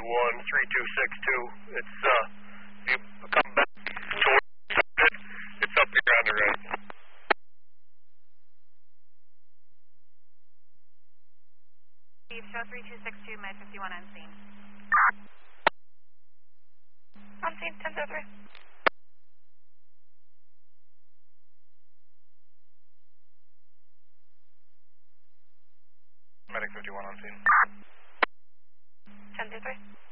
3262. It's, you come back towards it, it's up here on the right. Steve, show 3262, Med 51 on scene. On scene, 10-3. Medic 51 on scene. 10-3.